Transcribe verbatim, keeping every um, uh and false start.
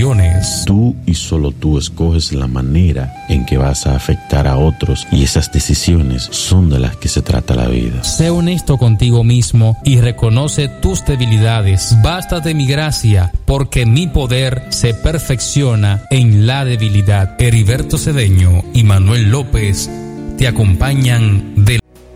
decisiones. Tú y solo tú escoges la manera en que vas a afectar a otros, y esas decisiones son de las que se trata la vida. Sé honesto contigo mismo y reconoce tus debilidades. Basta de mi gracia, porque mi poder se perfecciona en la debilidad. Heriberto Cedeño y Manuel López te acompañan de